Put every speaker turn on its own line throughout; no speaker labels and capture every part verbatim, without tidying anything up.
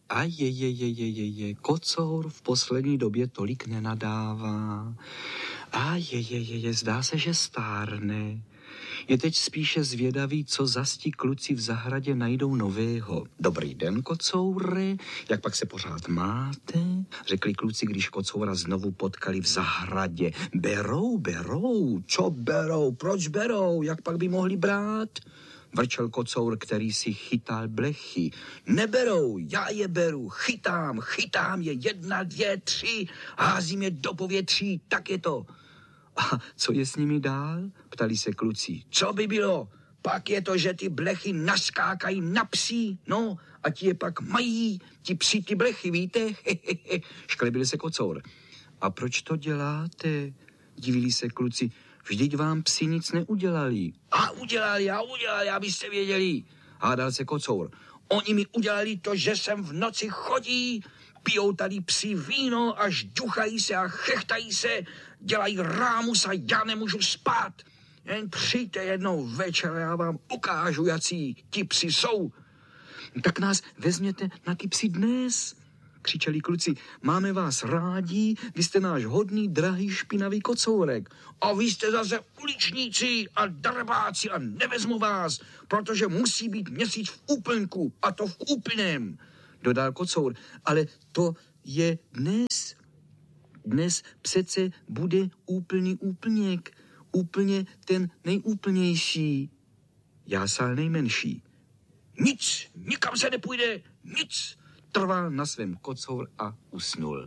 A je, je, je, je, je, je, kocour v poslední době tolik nenadává. A je, je, je, je, zdá se, že stárne. Je teď spíše zvědavý, co zas ti kluci v zahradě najdou nového. Dobrý den, kocoure, jak pak se pořád máte? Řekli kluci, když kocoura znovu potkali v zahradě. Berou, berou, čo berou, proč berou, jak pak by mohli brát? Vrčel kocour, který si chytal blechy. Neberou, já je beru, chytám, chytám je, jedna, dvě, tři, házím je do povětří, tak je to. A co je s nimi dál? Ptali se kluci. Co by bylo? Pak je to, že ty blechy naskákají na psí, no, a ti je pak mají, ti psi ty blechy, víte? Šklebil se kocour. A proč to děláte? Divili se kluci. Vždyť vám psi nic neudělali. A udělali, a udělali, abyste věděli. Hádal se kocour. Oni mi udělali to, že sem v noci chodí, pijou tady psi víno, až ďuchají se a chechtají se, dělají rámus a já nemůžu spát. Jen přijďte jednou večer, já vám ukážu, jací ti psi jsou. Tak nás vezměte na ty psi dnes, křičeli kluci. Máme vás rádi, vy jste náš hodný, drahý, špinavý kocourek. A vy jste zase uličníci a drbáci a nevezmu vás, protože musí být měsíc v úplňku, a to v úplném, dodal kocour. Ale to je dnes. Dnes přece bude úplný úplněk, úplně ten nejúplnější. Jásal nejmenší. Nic, nikam se nepůjde, nic, trval na svém kocour a usnul.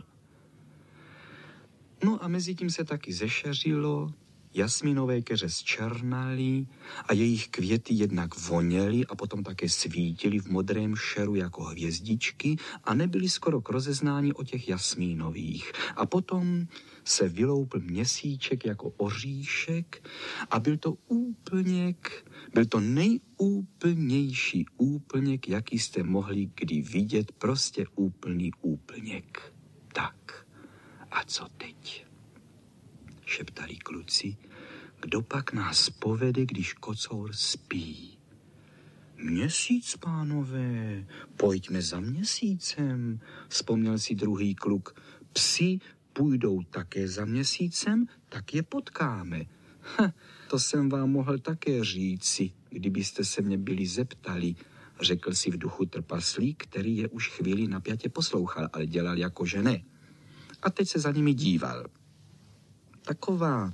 No a mezi tím se taky zešeřilo, jasminové keře zčernaly a jejich květy jednak voněly a potom také svítily v modrém šeru jako hvězdičky a nebyly skoro k rozeznání o těch jasmínových. A potom se vyloupl měsíček jako oříšek a byl to úplněk, byl to nejúplnější úplněk, jaký jste mohli kdy vidět, prostě úplný úplněk. Tak, a co teď? Šeptali kluci, kdo pak nás povede, když kocour spí. Měsíc, pánové, pojďme za měsícem, vzpomněl si druhý kluk. Psi půjdou také za měsícem, tak je potkáme. Ha, to jsem vám mohl také říci, kdybyste se mě byli zeptali, řekl si v duchu trpaslík, který je už chvíli napjatě poslouchal, ale dělal jako že ne. A teď se za nimi díval. Taková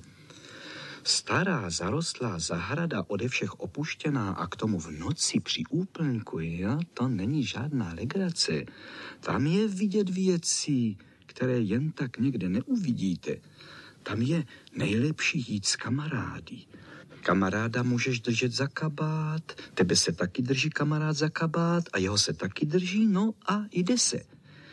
stará, zarostlá zahrada, ode všech opuštěná a k tomu v noci při úplňku, jo, to není žádná legrace. Tam je vidět věci, které jen tak někde neuvidíte. Tam je nejlepší jít s kamarády. Kamaráda můžeš držet za kabát, tebe se taky drží kamarád za kabát a jeho se taky drží, no a jde se.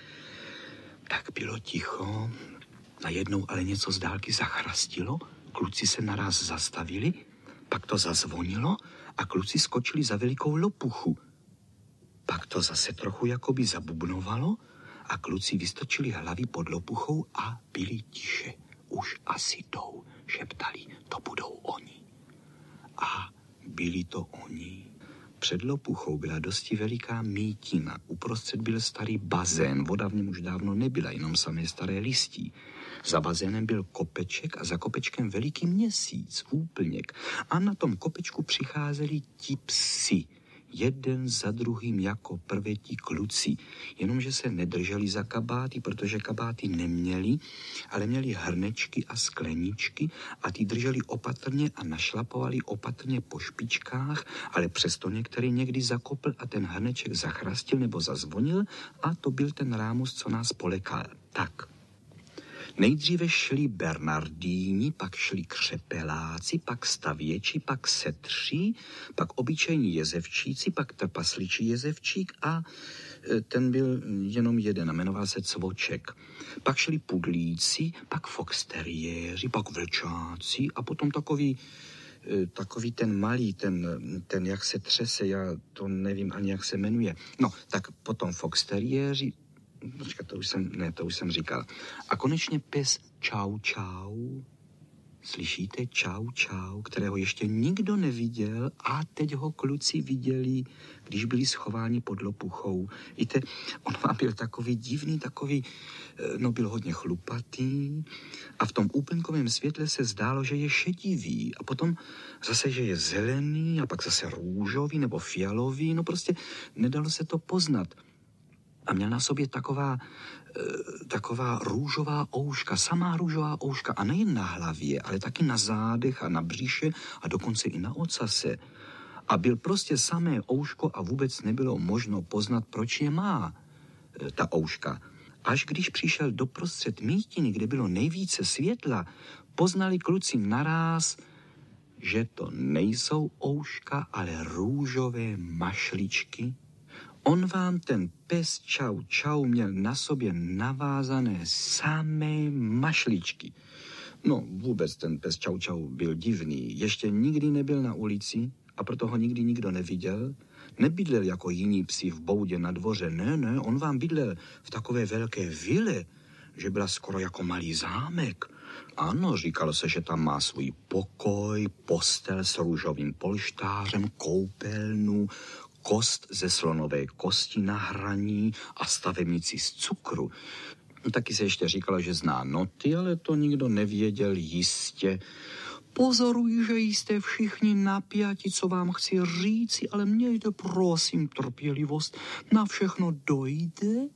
Tak bylo ticho. Najednou ale něco z dálky zachrastilo, kluci se naraz zastavili, pak to zazvonilo a kluci skočili za velikou lopuchu. Pak to zase trochu jakoby zabubnovalo a kluci vystrčili hlavy pod lopuchou a byli tiše. Už asi jdou, šeptali, to budou oni. A byli to oni. Před lopuchou byla dosti veliká mítina. Uprostřed byl starý bazén, voda v něm už dávno nebyla, jenom samé staré listí. Za bazénem byl kopeček a za kopečkem veliký měsíc, úplněk. A na tom kopečku přicházeli ti psi. Jeden za druhým jako prvé ti kluci. Jenomže se nedrželi za kabáty, protože kabáty neměli, ale měli hrnečky a skleničky a ty drželi opatrně a našlapovali opatrně po špičkách, ale přesto některý někdy zakopl a ten hrneček zachrastil nebo zazvonil a to byl ten rámus, co nás polekal. Tak. Nejdříve šli Bernardíni, pak šli křepeláci, pak stavěči, pak setři, pak obyčejní jezevčíci, pak trpasličí jezevčík a ten byl jenom jeden, jmenoval se Cvoček. Pak šli pudlíci, pak foxteriéři, pak vlčáci a potom takový, takový ten malý, ten, ten jak se třese, já to nevím ani jak se jmenuje. No, tak potom foxteriéři, Počkat, to už jsem, ne, to už jsem říkal. A konečně pes čau čau, Slyšíte čau, čau, kterého ještě nikdo neviděl a teď ho kluci viděli, když byli schováni pod lopuchou. Víte, on vám byl takový divný, takový, no byl hodně chlupatý a v tom úplňkovém světle se zdálo, že je šedivý a potom zase, že je zelený a pak zase růžový nebo fialový, no prostě nedalo se to poznat. A měl na sobě taková, e, taková růžová ouška, samá růžová ouška. A nejen na hlavě, ale taky na zádech a na břiše a dokonce i na ocase. A byl prostě samé ouško a vůbec nebylo možno poznat, proč je má e, ta ouška. Až když přišel doprostřed mítiny, kde bylo nejvíce světla, poznali kluci naráz, že to nejsou ouška, ale růžové mašličky. On vám, ten pes čau čau, měl na sobě navázané samé mašličky. No vůbec ten pes čau čau byl divný. Ještě nikdy nebyl na ulici a proto ho nikdy nikdo neviděl. Nebydlel jako jiní psi v boudě na dvoře. Ne, ne, on vám bydlel v takové velké vile, že byla skoro jako malý zámek. Ano, říkalo se, že tam má svůj pokoj, postel s růžovým polštářem, koupelnu, kost ze slonové kosti na hraní a stavebnici z cukru. Taky se ještě říkalo, že zná noty, ale to nikdo nevěděl jistě. Pozoruji, že jste všichni napjati, co vám chci říci, ale mějte prosím trpělivost, na všechno dojde.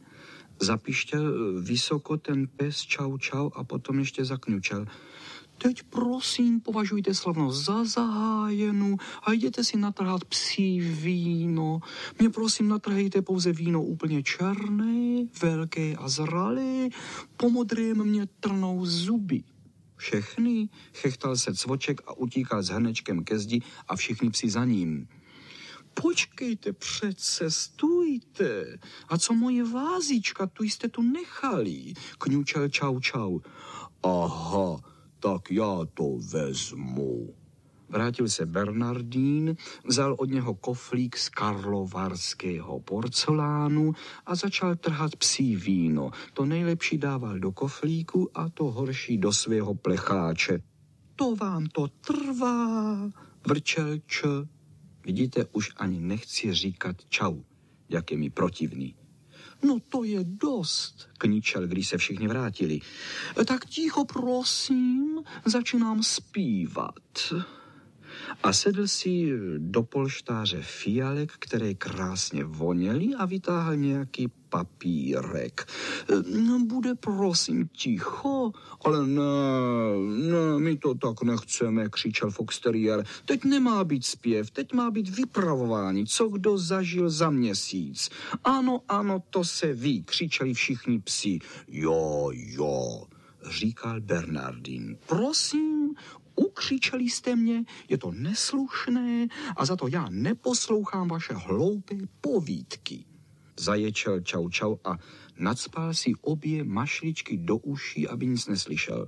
Zapištěl vysoko ten pes čau čau a potom ještě zakňučel. Teď prosím považujte slavnost za zahájenou a jděte si natrhat psí víno. Mě prosím natrhejte pouze víno úplně černé, velké a zralé, po modrém mě trnou zuby. Všechny, chechtal se Cvoček a utíkal s hrnečkem ke zdi a všichni psi za ním. Počkejte přece, stůjte. A co moje vázíčka, tu jste tu nechali, kňučel čau čau. Aha, tak já to vezmu. Vrátil se Bernardín, vzal od něho koflík z karlovarského porcelánu a začal trhat psí víno. To nejlepší dával do koflíku a to horší do svého plecháče. To vám to trvá, vrčel Č. Vidíte, už ani nechci říkat čau, jak je mi protivný. No to je dost, kničel, když se všichni vrátili. Tak ticho prosím, začínám zpívat. A sedl si do polštáře fialek, které krásně voněly a vytáhl nějaký papírek. No, bude prosím ticho, ale ne, ne, my to tak nechceme, křičel Fox Terrier. Teď nemá být zpěv, teď má být vypravování, co kdo zažil za měsíc. Ano, ano, to se ví, křičeli všichni psi. Jo, jo, říkal Bernardín. Prosím, ukřičeli jste mě, je to neslušné a za to já neposlouchám vaše hloupé povídky. Zaječel čau čau a nacpal si obě mašličky do uší, aby nic neslyšel.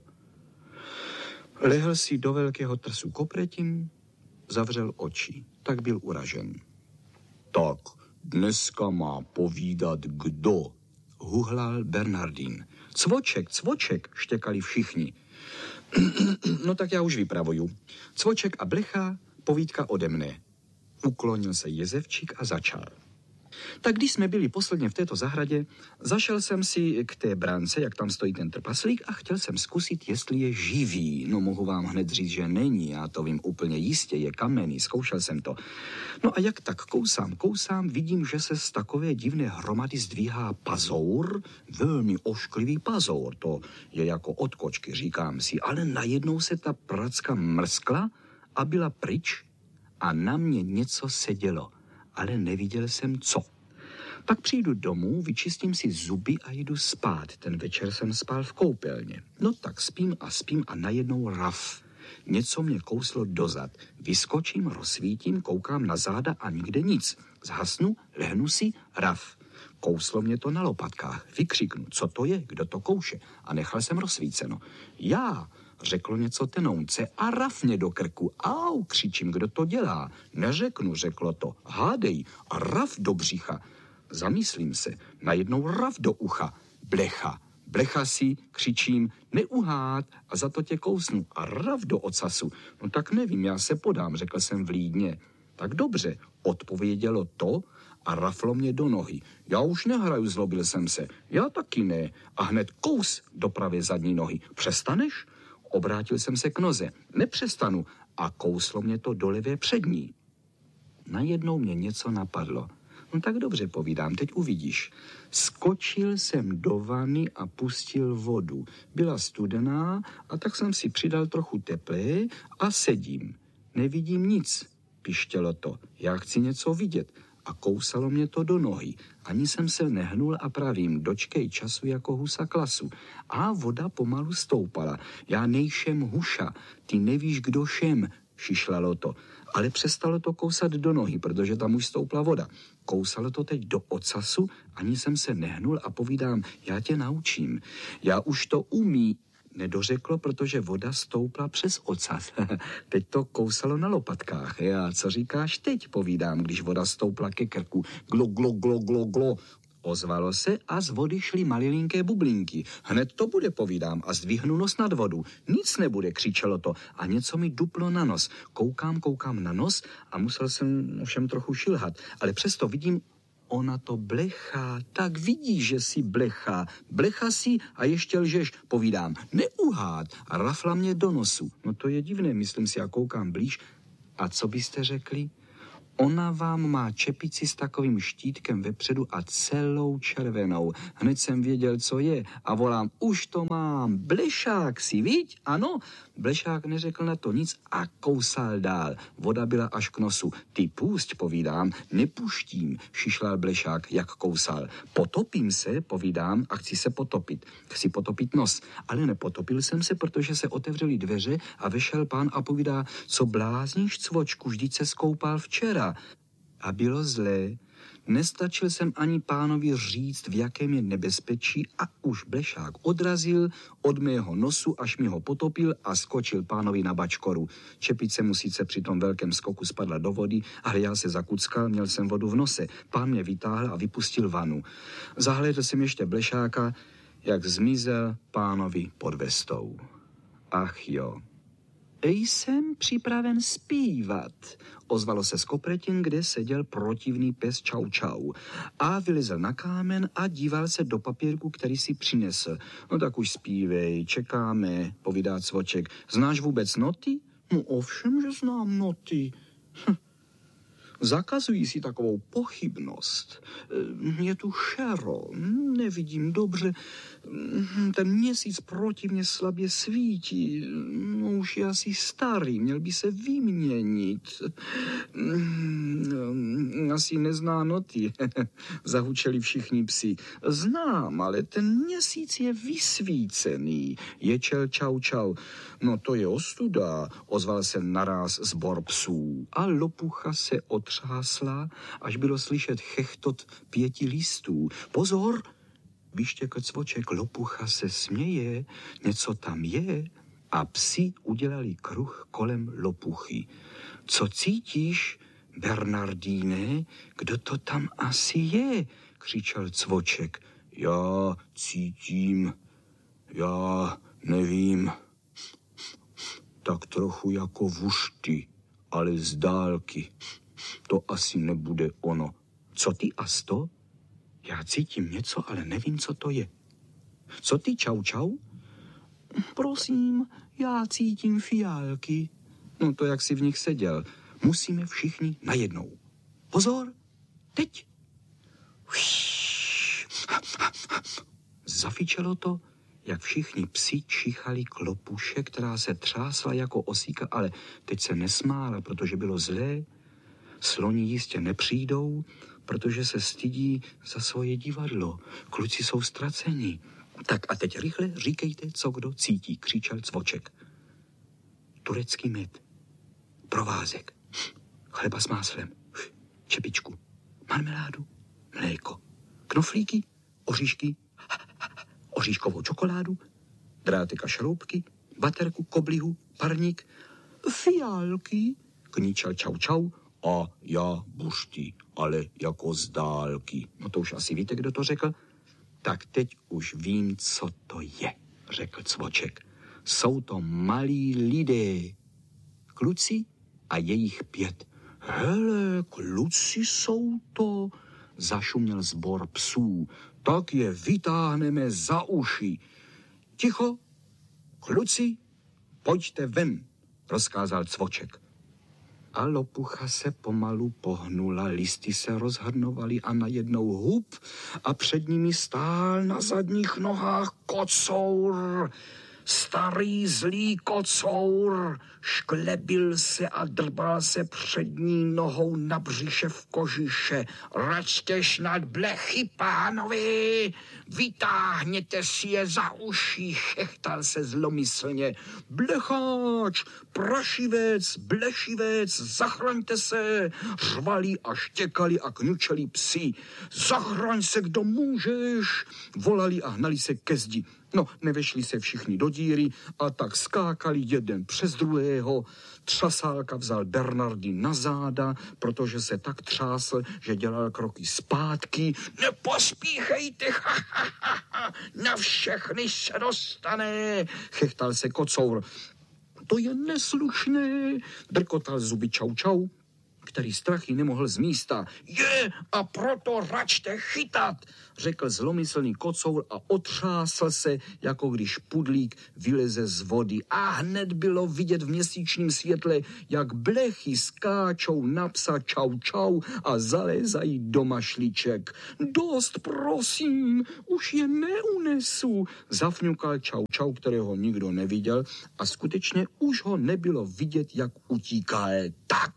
Lehl si do velkého trsu kopretím, zavřel oči. Tak byl uražen. Tak, dneska má povídat kdo? Huhlal Bernardín. Cvoček, Cvoček, štěkali všichni. No tak já už vypravuju. Cvoček a Blecha, povídka ode mne. Uklonil se Jezevčík a začal. Tak když jsme byli posledně v této zahradě, zašel jsem si k té brance, jak tam stojí ten trpaslík a chtěl jsem zkusit, jestli je živý. No mohu vám hned říct, že není, já to vím úplně jistě, je kamenný, zkoušel jsem to. No a jak tak kousám, kousám, vidím, že se z takové divné hromady zdvíhá pazour, velmi ošklivý pazour, to je jako od kočky, říkám si, ale najednou se ta pracka mrskla a byla pryč a na mě něco sedělo. Ale neviděl jsem co. Pak přijdu domů, vyčistím si zuby a jdu spát. Ten večer jsem spal v koupelně. No tak spím a spím a najednou raf. Něco mě kouslo dozad. Vyskočím, rozsvítím, koukám na záda a nikde nic. Zhasnu, lehnu si, raf. Kouslo mě to na lopatkách. Vykřiknu, co to je, kdo to kouše. A nechal jsem rozsvíceno. Já, řeklo něco tenounce a raf mě do krku. Au, křičím, kdo to dělá. Neřeknu, řeklo to. Hádej, a raf do břicha. Zamyslím se, najednou raf do ucha. Blecha, blechasi, křičím, neuhát a za to tě kousnu a rav do ocasu. No tak nevím, já se podám, řekl jsem vlídně. Tak dobře, odpovědělo to a raflo mě do nohy. Já už nehraju, zlobil jsem se. Já taky ne. A hned kous do pravé zadní nohy. Přestaneš? Obrátil jsem se k noze. Nepřestanu. A kouslo mě to do levé přední. Najednou mě něco napadlo. No tak dobře, povídám, teď uvidíš. Skočil jsem do vany a pustil vodu. Byla studená a tak jsem si přidal trochu teplé a sedím. Nevidím nic, pištělo to. Já chci něco vidět. A kousalo mě to do nohy. Ani jsem se nehnul a pravím, dočkej času jako husa klasu. A voda pomalu stoupala. Já nejšem huša, ty nevíš, kdo šem, šišlalo to. Ale přestalo to kousat do nohy, protože tam už stoupla voda. Kousalo to teď do ocasu, ani jsem se nehnul a povídám, já tě naučím. Já už to umí. Nedořeklo, protože voda stoupla přes ocas. Teď to kousalo na lopatkách. Já, co říkáš teď, povídám, když voda stoupla ke krku. Glo, glo, glo, glo, glo. Ozvalo se a z vody šly malilinké bublinky. Hned to bude, povídám, a zdvihnu nos nad vodu. Nic nebude, křičelo to a něco mi duplo na nos. Koukám, koukám na nos a musel jsem ovšem trochu šilhat, ale přesto vidím, ona to blechá, tak vidíš, že si blechá. Blecha si a ještě lžeš, povídám, neuhát a rafla mě do nosu. No to je divné, myslím si a koukám blíž. A co byste řekli? Ona vám má čepici s takovým štítkem vepředu a celou červenou. Hned jsem věděl, co je a volám, už to mám, blešák si, viď? Ano, blešák neřekl na to nic a kousal dál. Voda byla až k nosu. Ty pusť, povídám, nepuštím, šišlal blešák, jak kousal. Potopím se, povídám, a chci se potopit. Chci potopit nos, ale nepotopil jsem se, protože se otevřely dveře a vešel pán a povídá, co blázníš, cvočku, vždyť se skoupal včera. A bylo zlé. Nestačil jsem ani pánovi říct, v jakém je nebezpečí a už blešák odrazil od mého nosu, až mi ho potopil a skočil pánovi na bačkoru. Čepice mu sice při tom velkém skoku spadla do vody, ale já se zakuckal, měl jsem vodu v nose. Pán mě vytáhl a vypustil vanu. Zahlédl jsem ještě blešáka, jak zmizel pánovi pod vestou. Ach jo. Jsem připraven zpívat, ozvalo se z kopretin, kde seděl protivný pes Čau Čau a vylezl na kámen a díval se do papírku, který si přinesl. No tak už zpívej, čekáme, povídá cvoček. Znáš vůbec noty? No ovšem, že znám noty. Hm. Zakazují si takovou pochybnost. Je tu šero, nevidím dobře. Ten měsíc proti mně slabě svítí. No, už je asi starý, měl by se vyměnit. Asi nezná noty, zahučeli všichni psi. Znám, ale ten měsíc je vysvícený, ječel Čau Čau. No to je ostuda, ozval se naráz sbor psů. A lopucha se otřásla, až bylo slyšet chechtot pěti listů. Pozor! Vyštěkl cvoček, lopucha se směje, něco tam je a psi udělali kruh kolem lopuchy. Co cítíš, Bernardíne, kdo to tam asi je? Křičel cvoček. Já cítím, já nevím, tak trochu jako vušty, ale z dálky. To asi nebude ono. Co ty, Asto? Já cítím něco, ale nevím, co to je. Co ty, Čau Čau? Prosím, já cítím fiálky. No to, jak si v nich seděl. Musíme všichni najednou. Pozor, teď. Zafičelo to, jak všichni psi čichali k lopuše, která se třásla jako osíka, ale teď se nesmála, protože bylo zlé. Sloni jistě nepřijdou, protože se stydí za svoje divadlo. Kluci jsou ztraceni. Tak a teď rychle říkejte, co kdo cítí, křičel cvoček. Turecký med, provázek, chleba s máslem, čepičku, marmeládu, mléko, knoflíky, oříšky, oříškovou čokoládu, drátek a šroubky, baterku, koblihu, parník, fiálky, kníčel Čau Čau, a já bušty, ale jako z dálky. No to už asi víte, kdo to řekl. Tak teď už vím, co to je, řekl Cvoček. Jsou to malí lidé, kluci a jejich pět. Hele, kluci jsou to, zašuměl sbor psů. Tak je vytáhneme za uši. Ticho, kluci, pojďte ven, rozkázal Cvoček. A lopucha se pomalu pohnula, listy se rozhrnovaly a najednou hup a před nimi stál na zadních nohách kocour. Starý zlý kocour šklebil se a drbal se přední nohou na břiše v kožiše. Račte snad blechy, pánovi, vytáhněte si je za uši, chechtal se zlomyslně. Blecháč, prašivec, blešivec, zachraňte se, řvali a štěkali a kňučeli psi. Zachraň se, kdo můžeš, volali a hnali se ke zdi. No, nevešli se všichni do díry a tak skákali jeden přes druhého. Třasálka vzal Bernardy na záda, protože se tak třásl, že dělal kroky zpátky. Nepospíchejte, ha, ha, ha, ha, na všechny se dostane, chechtal se kocour. To je neslušné, drkotal zuby Čau Čau, který strachy nemohl z místa. Je, a proto račte chytat, řekl zlomyslný kocour a otřásl se, jako když pudlík vyleze z vody. A hned bylo vidět v měsíčním světle, jak blechy skáčou na psa Čau Čau a zalézají do mašliček. Dost, prosím, už je neunesu, zafňukal Čau Čau, kterého nikdo neviděl a skutečně už ho nebylo vidět, jak utíká. Tak,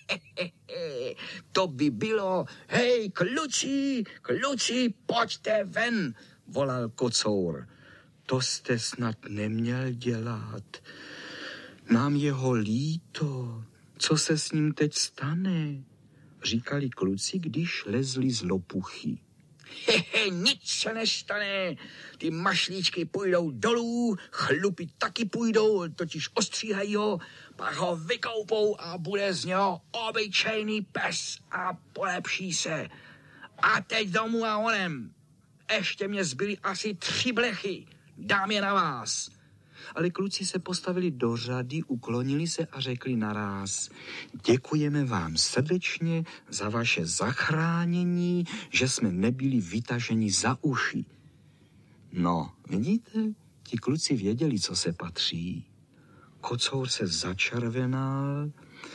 to by bylo, hej, kluci, kluci, pojďte ven, volal kocour. To jste snad neměl dělat. Nám je ho líto. Co se s ním teď stane? Říkali kluci, když lezli z lopuchy. Hehe, nic se nestane. Ty mašlíčky půjdou dolů, chlupy taky půjdou, totiž ostříhají ho, pak ho vykoupou a bude z něho obyčejný pes a polepší se. A teď domů a onem. Ještě mě zbyly asi tři blechy. Dám je na vás. Ale kluci se postavili do řady, uklonili se a řekli naráz: děkujeme vám srdečně za vaše zachránění, že jsme nebyli vytaženi za uši. No, vidíte, ti kluci věděli, co se patří. Kocour se začervenal,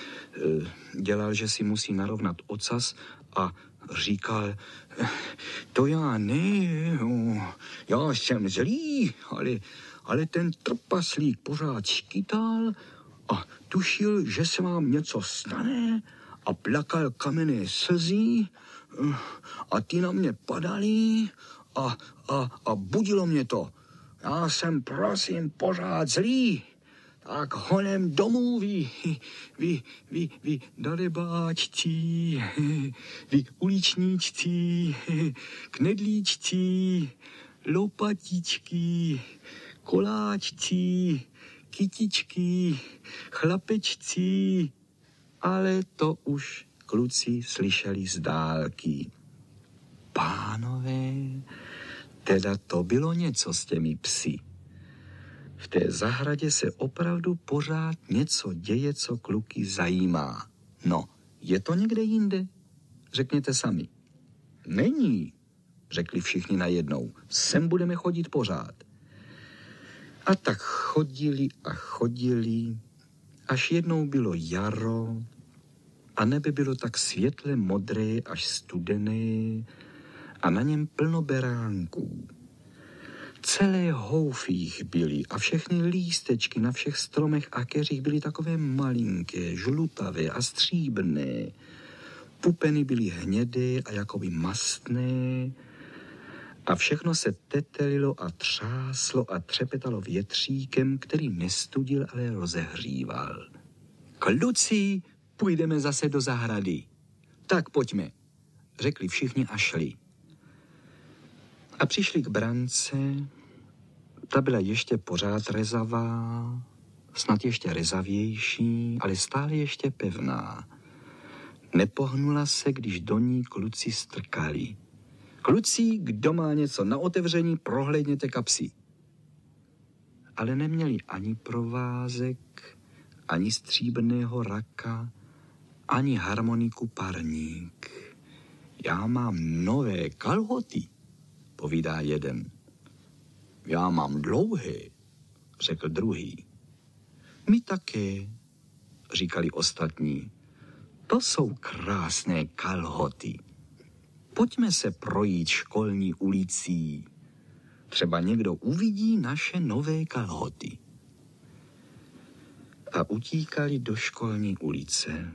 dělal, že si musí narovnat ocas a říkal: to já ne, já jsem zlý, ale... ale ten trpaslík pořád skytal a tušil, že se vám něco stane a plakal kamenné slzy a ty na mě padaly a, a, a budilo mě to. Já jsem, prosím, pořád zlý. Tak honem domů, vy, vy, vy, vy darebáčci, vy uličníčci, knedlíčci, lopatičky, koláčci, kytičky, chlapečci, ale to už kluci slyšeli z dálky. Pánové, teda to bylo něco s těmi psy. V té zahradě se opravdu pořád něco děje, co kluky zajímá. No, je to někde jinde? Řekněte sami. Není, řekli všichni najednou. Sem budeme chodit pořád. A tak chodili a chodili, až jednou bylo jaro a nebe bylo tak světle modré až studené a na něm plno beránků. Celé houfy jich byly a všechny lístečky na všech stromech a keřích byly takové malinké, žlutavé a stříbrné. Pupeny byly hnědé a jakoby mastné a všechno se tetelilo a třáslo a třepetalo větříkem, který nestudil, ale rozehříval. Kluci, půjdeme zase do zahrady. Tak pojďme, řekli všichni a šli. A přišli k brance, ta byla ještě pořád rezavá, snad ještě rezavější, ale stále ještě pevná. Nepohnula se, když do ní kluci strkali. Kluci, kdo má něco na otevření, prohlédněte kapsy. Ale neměli ani provázek, ani stříbrného raka, ani harmoniku parník. Já mám nové kalhoty, povídá jeden. Já mám dlouhé, řekl druhý. My také, říkali ostatní. To jsou krásné kalhoty. Pojďme se projít školní ulicí. Třeba někdo uvidí naše nové kalhoty. A utíkali do školní ulice.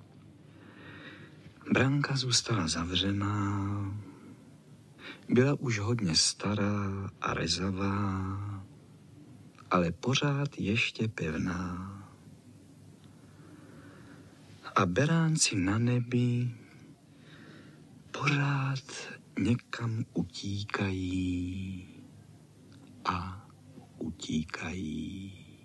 Branka zůstala zavřená. Byla už hodně stará a rezavá, ale pořád ještě pevná. A beránci na nebi pořád někam utíkají a utíkají.